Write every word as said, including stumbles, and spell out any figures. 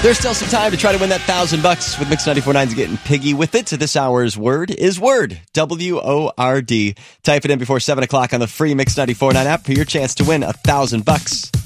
There's still some time to try to win that thousand bucks with Mix ninety-four point nine's Getting Piggy with it. This hour's word is word. W O R D. Type it in before seven o'clock on the free Mix ninety-four point nine app for your chance to win a thousand bucks.